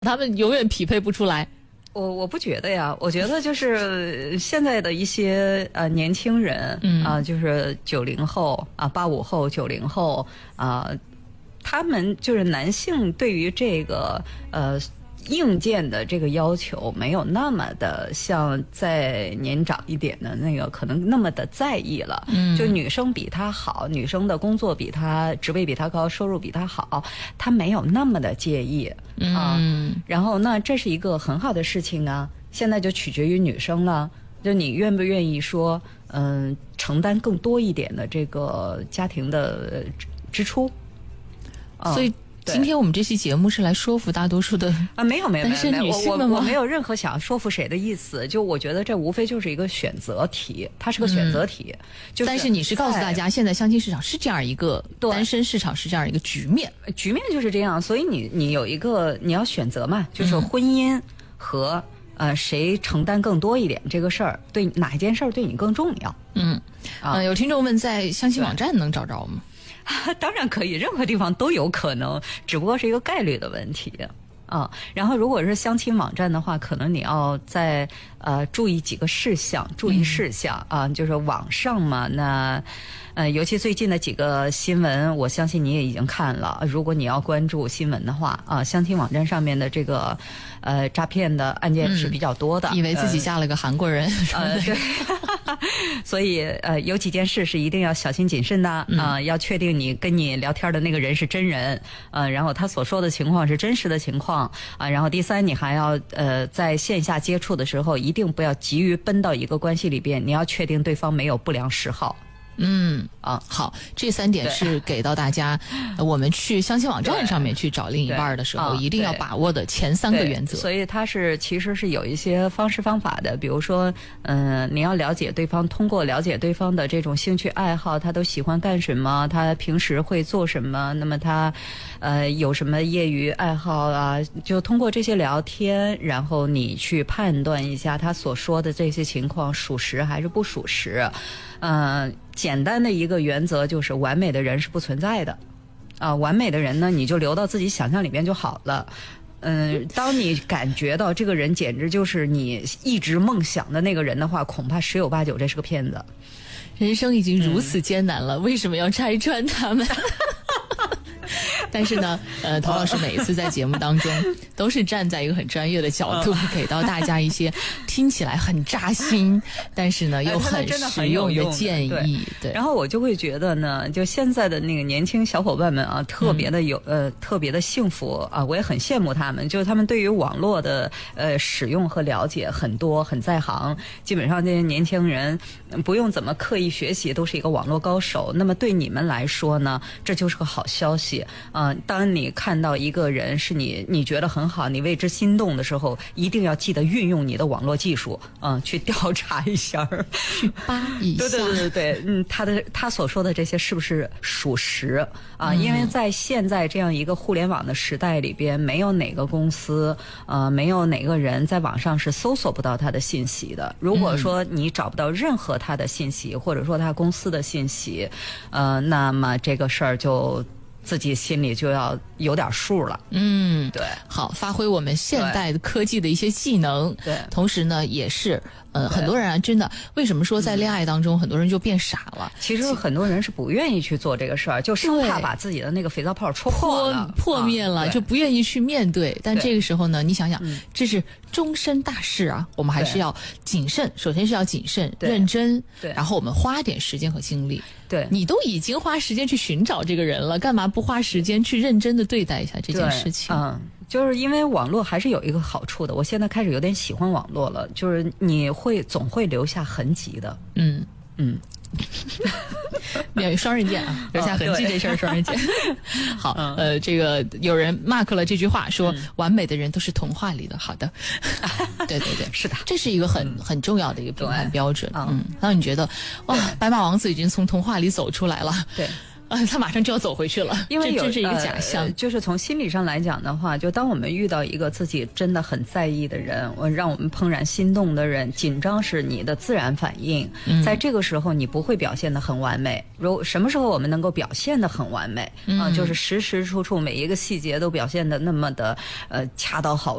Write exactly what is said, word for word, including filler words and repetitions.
他们永远匹配不出来。 我我不觉得呀，我觉得就是现在的一些呃年轻人，嗯啊、呃，就是九零后啊、八五后、九零后啊、呃，他们就是男性对于这个呃硬件的这个要求没有那么的像再年长一点的那个可能那么的在意了。嗯，就女生比他好，女生的工作比他职位比他高，收入比他好，他没有那么的介意。啊、嗯，然后那这是一个很好的事情啊。现在就取决于女生了，就你愿不愿意说，嗯、呃，承担更多一点的这个家庭的支出。 嗯、所以今天我们这期节目是来说服大多数的啊，没有没有没有没有，我我我没有任何想要说服谁的意思。就我觉得这无非就是一个选择题，它是个选择题。嗯、就是， 但是你是告诉大家，现在相亲市场是这样一个单身市场是这样一个局面， 局面就是这样。所以你你有一个你要选择嘛，就是婚姻和、嗯、呃谁承担更多一点这个事儿，对哪一件事儿对你更重要？ 嗯啊、呃，有听众问在相亲网站能找着吗？ 当然可以，任何地方都有可能，只不过是一个概率的问题啊。然后，如果是相亲网站的话，可能你要再呃注意几个事项，注意事项、嗯、啊，就是网上嘛，那呃，尤其最近的几个新闻，我相信你也已经看了。如果你要关注新闻的话啊，相亲网站上面的这个呃诈骗的案件是比较多的， 嗯、以为自己嫁了个韩国人， 呃，对。所以呃，有几件事是一定要小心谨慎的啊、呃嗯，要确定你跟你聊天的那个人是真人，呃，然后他所说的情况是真实的情况啊、呃，然后第三，你还要呃在线下接触的时候，一定不要急于奔到一个关系里边，你要确定对方没有不良嗜好。 嗯啊，好，这三点是给到大家，我们去相亲网站上面去找另一半的时候，一定要把握的前三个原则。 所以它是其实是有一些方式方法的，比如说，嗯、呃，你要了解对方，通过了解对方的这种兴趣爱好，他都喜欢干什么，他平时会做什么，那么他，呃，有什么业余爱好啊？就通过这些聊天，然后你去判断一下他所说的这些情况属实还是不属实，嗯、呃。简单的一个原则就是完美的人是不存在的，啊，完美的人呢，你就留到自己想象里边就好了。嗯，当你感觉到这个人简直就是你一直梦想的那个人的话，恐怕十有八九这是个骗子。 人生已经如此艰难了，嗯、为什么要拆穿他们？但是呢，呃，童老师每一次在节目当中都是站在一个很专业的角度，给到大家一些听起来很扎心，但是呢又很实用的建议。对， 然后我就会觉得呢，就现在的那个年轻小伙伴们啊，特别的有、嗯、呃，特别的幸福啊，我也很羡慕他们，就是他们对于网络的呃使用和了解很多，很在行。基本上这些年轻人不用怎么刻意学习，都是一个网络高手。那么对你们来说呢，这就是个好消息。嗯、呃，当你看到一个人是你你觉得很好，你为之心动的时候，一定要记得运用你的网络技术，嗯、呃，去调查一下， 去扒一下， 对对对对，嗯，他的他所说的这些是不是属实啊、呃嗯？因为在现在这样一个互联网的时代里边，没有哪个公司，呃，没有哪个人在网上是搜索不到他的信息的。如果说你找不到任何他的信息，或者说他公司的信息，呃，那么这个事儿就。自己心里就要有点数了。 嗯， 对， 好，发挥我们现代的科技的一些技能。 对， 同时呢，也是呃，很多人啊，真的，为什么说在恋爱当中、嗯、很多人就变傻了？ 其实很多人是不愿意去做这个事儿，就生怕把自己的那个肥皂泡戳破了、 破灭了、啊，就不愿意去面对。但这个时候呢，你想想， 嗯、 这是终身大事啊，我们还是要谨慎。首先是要谨慎、认真， 对， 然后我们花点时间和精力。 对， 你都已经花时间去寻找这个人了，干嘛不花时间去认真的对待一下这件事情？ 嗯，就是因为网络还是有一个好处的，我现在开始有点喜欢网络了，就是你会总会留下痕迹的。 嗯嗯。 免于双刃剑啊，留下痕迹这事儿双刃剑。好，呃，这个有人 mark 了这句话，说、嗯、完美的人都是童话里的。好的，对对对， 是的， 这是一个很、嗯、很重要的一个评判标准。嗯，那你觉得，哇、哦，白马王子已经从童话里走出来了。 对。 啊，他马上就要走回去了， 因为有这是一个假象、 呃。就是从心理上来讲的话，就当我们遇到一个自己真的很在意的人，我让我们怦然心动的人，紧张是你的自然反应，嗯、在这个时候你不会表现得很完美。如什么时候我们能够表现得很完美、嗯、啊？就是时时处处每一个细节都表现得那么的呃恰到好